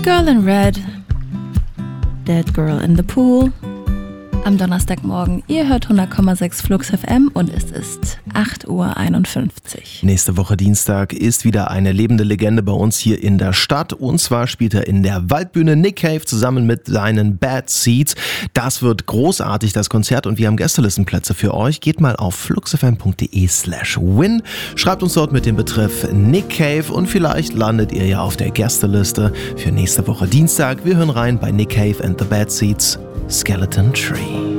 Girl in Red, Dead Girl in the Pool. Am Donnerstagmorgen, ihr hört 100,6 Flux FM und es ist 8:51 Uhr. Nächste Woche Dienstag ist wieder eine lebende Legende bei uns hier in der Stadt. Und zwar spielt er in der Waldbühne Nick Cave zusammen mit seinen Bad Seeds. Das wird großartig, das Konzert. Und wir haben Gästelistenplätze für euch. Geht mal auf fluxfm.de/win. Schreibt uns dort mit dem Betreff Nick Cave und vielleicht landet ihr ja auf der Gästeliste für nächste Woche Dienstag. Wir hören rein bei Nick Cave and the Bad Seeds. Skeleton Tree.